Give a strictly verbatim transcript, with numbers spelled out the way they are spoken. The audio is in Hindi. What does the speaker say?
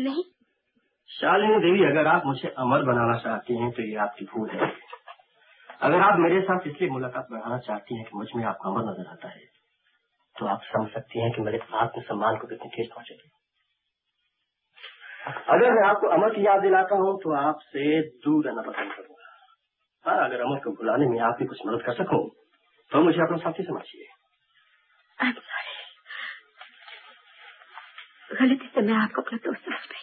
नहीं। शालिनी देवी, अगर आप मुझे अमर बनाना चाहती हैं तो ये आपकी भूल है। अगर आप मेरे साथ इसलिए मुलाकात बढ़ाना चाहती हैं कि मुझ में आपका अमर नजर आता है, तो आप समझ सकती हैं कि मेरे आत्मसम्मान को कितनी ठेस पहुंचेगी। अगर मैं आपको अमर की याद दिलाता हूँ तो आपसे दूर रहना पसंद करूंगा। हाँ, अगर अमर को भुलाने में आप भी कुछ मदद कर सकूं तो मुझे अपना साथी समझिए। गलती से मैं आपको अपना दोस्त समझ गई।